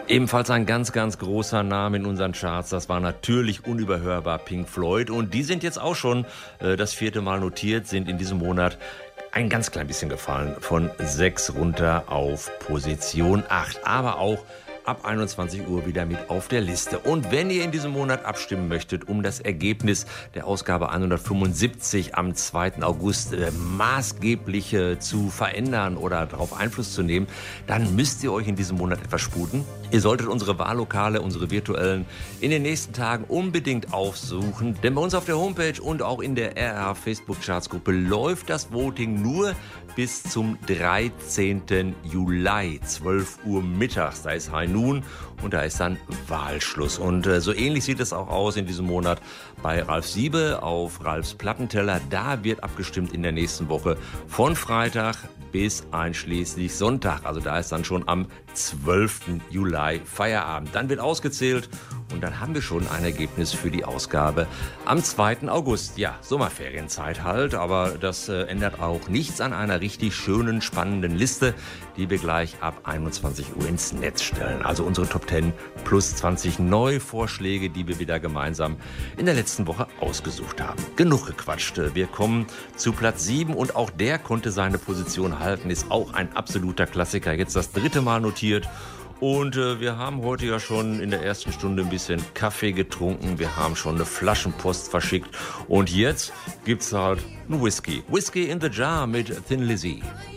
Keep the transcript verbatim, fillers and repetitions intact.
Ebenfalls ein ganz, ganz großer Name in unseren Charts, das war natürlich unüberhörbar Pink Floyd. Und die sind jetzt auch schon äh, das vierte Mal notiert, sind in diesem Monat ein ganz klein bisschen gefallen, von sechs runter auf Position acht. Aber auch ab einundzwanzig Uhr wieder mit auf der Liste. Und wenn ihr in diesem Monat abstimmen möchtet, um das Ergebnis der Ausgabe hundertfünfundsiebzig am zweiten August äh, maßgeblich äh, zu verändern oder darauf Einfluss zu nehmen, dann müsst ihr euch in diesem Monat etwas sputen. Ihr solltet unsere Wahllokale, unsere virtuellen, in den nächsten Tagen unbedingt aufsuchen, denn bei uns auf der Homepage und auch in der R R Facebook-Charts-Gruppe läuft das Voting nur bis zum dreizehnten Juli, zwölf Uhr mittags. Da ist High Noon und da ist dann Wahlschluss. Und äh, so ähnlich sieht es auch aus in diesem Monat bei Ralf Siebe auf Ralfs Plattenteller. Da wird abgestimmt in der nächsten Woche von Freitag bis einschließlich Sonntag. Also da ist dann schon am zwölften Juli Feierabend. Dann wird ausgezählt und dann haben wir schon ein Ergebnis für die Ausgabe am zweiten August. Ja, Sommerferienzeit halt, aber das äh, ändert auch nichts an einer richtig schönen, spannenden Liste, die wir gleich ab einundzwanzig Uhr ins Netz stellen. Also unsere Top zehn plus zwanzig Neuvorschläge, die wir wieder gemeinsam in der letzten Woche ausgesucht haben. Genug gequatscht. Wir kommen zu Platz sieben und auch der konnte seine Position halten, ist auch ein absoluter Klassiker. Jetzt das dritte Mal notiert. Und äh, wir haben heute ja schon in der ersten Stunde ein bisschen Kaffee getrunken. Wir haben schon eine Flaschenpost verschickt. Und jetzt gibt's halt einen Whisky. Whisky in the Jar mit Thin Lizzy.